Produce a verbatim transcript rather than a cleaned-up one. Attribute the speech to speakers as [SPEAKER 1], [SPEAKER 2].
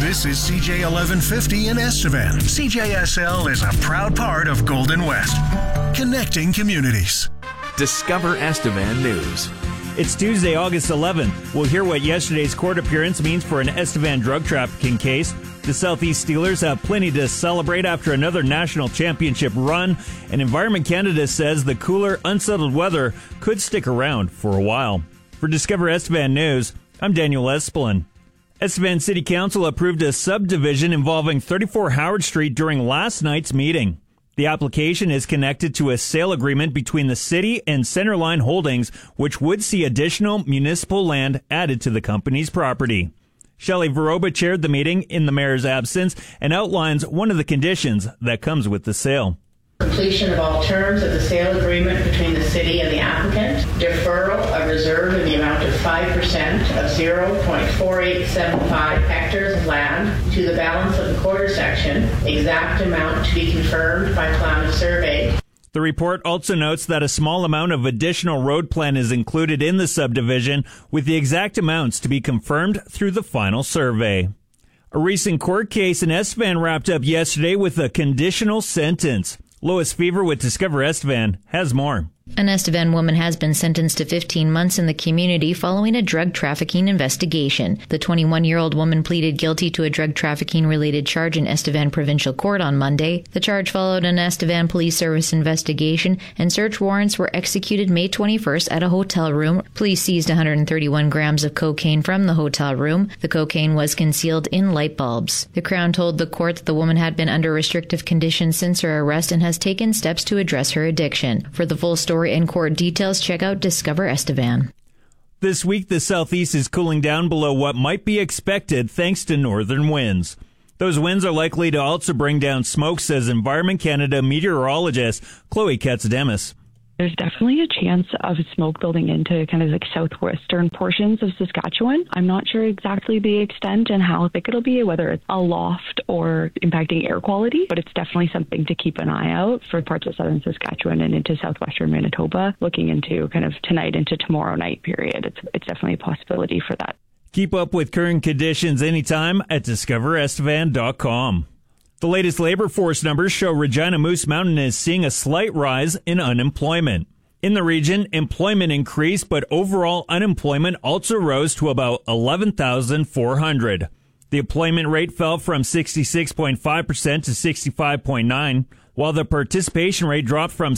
[SPEAKER 1] This is C J eleven fifty in Estevan. C J S L is a proud part of Golden West, connecting communities.
[SPEAKER 2] Discover Estevan News.
[SPEAKER 3] It's Tuesday, August eleventh. We'll hear what yesterday's court appearance means for an Estevan drug trafficking case. The Southeast Steelers have plenty to celebrate after another national championship run, and Environment Canada says the cooler, unsettled weather could stick around for a while. For Discover Estevan News, I'm Daniel Espelin. Estevan City Council approved a subdivision involving thirty-four Howard Street during last night's meeting. The application is connected to a sale agreement between the city and Centerline Holdings, which would see additional municipal land added to the company's property. Shelley Veroba chaired the meeting in the mayor's absence and outlines one of the conditions that comes with the sale.
[SPEAKER 4] Completion of all terms of the sale agreement between the city and the applicant, deferral of reserve in the amount of five percent of zero point four eight seven five hectares of land to the balance of the quarter section, exact amount to be confirmed by plan of survey.
[SPEAKER 3] The report also notes that a small amount of additional road plan is included in the subdivision, with the exact amounts to be confirmed through the final survey. A recent court case in Estevan wrapped up yesterday with a conditional sentence. Lois Fever with Discover Estevan has more.
[SPEAKER 5] An Estevan woman has been sentenced to fifteen months in the community following a drug trafficking investigation. The twenty-one-year-old woman pleaded guilty to a drug trafficking-related charge in Estevan Provincial Court on Monday. The charge followed an Estevan Police Service investigation, and search warrants were executed May twenty-first at a hotel room. Police seized one hundred thirty-one grams of cocaine from the hotel room. The cocaine was concealed in light bulbs. The Crown told the court that the woman had been under restrictive conditions since her arrest and has taken steps to address her addiction. For the full story and court details, check out Discover Estevan.
[SPEAKER 3] This week, the southeast is cooling down below what might be expected thanks to northern winds. Those winds are likely to also bring down smoke, says Environment Canada meteorologist Chloe Katz-Demas.
[SPEAKER 6] There's definitely a chance of smoke building into kind of like southwestern portions of Saskatchewan. I'm not sure exactly the extent and how thick it'll be, whether it's aloft or impacting air quality, but it's definitely something to keep an eye out for parts of southern Saskatchewan and into southwestern Manitoba, looking into kind of tonight into tomorrow night period. It's, it's definitely a possibility for that.
[SPEAKER 3] Keep up with current conditions anytime at discover estevan dot com. The latest labor force numbers show Regina Moose Mountain is seeing a slight rise in unemployment. In the region, employment increased, but overall unemployment also rose to about eleven thousand four hundred. The employment rate fell from sixty-six point five percent to sixty-five point nine, while the participation rate dropped from